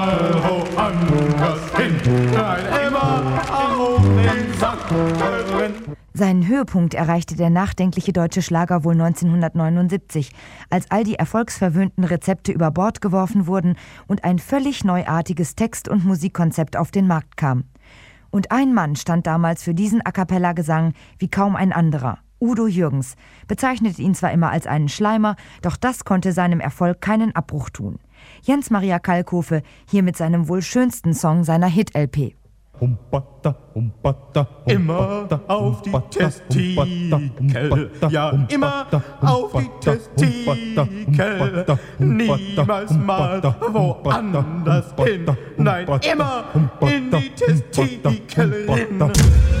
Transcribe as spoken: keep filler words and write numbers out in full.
Seinen Höhepunkt erreichte der nachdenkliche deutsche Schlager wohl neunzehnhundertneunundsiebzig, als all die erfolgsverwöhnten Rezepte über Bord geworfen wurden und ein völlig neuartiges Text- und Musikkonzept auf den Markt kam. Und ein Mann stand damals für diesen A-cappella-Gesang wie kaum ein anderer. Udo Jürgens bezeichnete ihn zwar immer als einen Schleimer, doch das konnte seinem Erfolg keinen Abbruch tun. Jens-Maria Kalkofe hier mit seinem wohl schönsten Song seiner Hit-L P. Humpata, humpata, immer auf die Testikel, ja immer auf die Testikel, niemals mal woanders hin, nein immer in die Testikel hin.